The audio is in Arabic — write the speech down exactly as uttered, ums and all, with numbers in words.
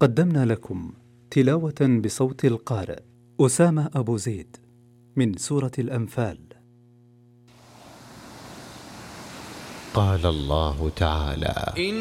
قدمنا لكم تلاوة بصوت القارئ أسامة أبو زيد من سورة الأنفال. قال الله تعالى: